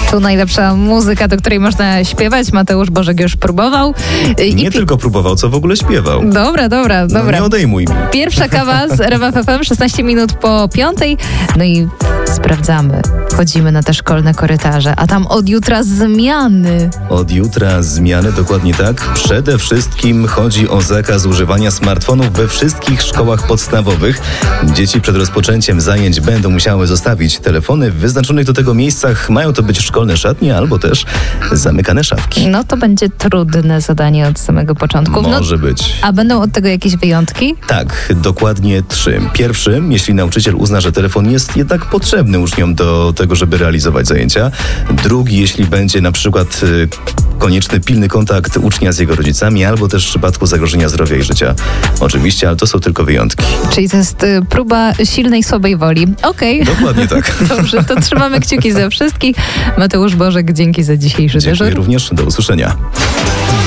Tu najlepsza muzyka, do której można śpiewać. Mateusz Bożek już próbował. Nie tylko próbował, co w ogóle śpiewał. Dobra. No nie odejmuj mi. Pierwsza kawa z RMF FM, 16 minut po 5:00. No i sprawdzamy. Wchodzimy na te szkolne korytarze, a tam od jutra zmiany. Od jutra zmiany, dokładnie tak. Przede wszystkim chodzi o zakaz używania smartfonów we wszystkich szkołach podstawowych. Dzieci przed rozpoczęciem zajęć będą musiały zostawić telefony w wyznaczonych do tego miejscach. Mają to być szkolne szatnie albo też zamykane szafki. No to będzie trudne zadanie od samego początku. Może być. A będą od tego jakieś wyjątki? Tak, dokładnie 3. Pierwszy, jeśli nauczyciel uzna, że telefon jest jednak potrzebny uczniom do tego, żeby realizować zajęcia. Drugi, jeśli będzie na przykład konieczny pilny kontakt ucznia z jego rodzicami, albo też w przypadku zagrożenia zdrowia i życia. Oczywiście, ale to są tylko wyjątki. Czyli to jest próba silnej, słabej woli. Okej. Dokładnie tak. Dobrze, to trzymamy kciuki za wszystkich. Mateusz Bożek, dzięki za dzisiejszy dyżur. Dziękuję również. Do usłyszenia.